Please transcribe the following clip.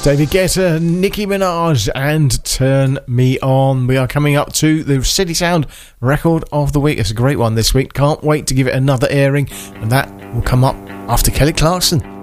David Guetta, Nicki Minaj and Turn Me On. We are coming up to the City Sound Record of the Week. It's a great one this week. Can't wait to give it another airing, and that will come up after Kelly Clarkson.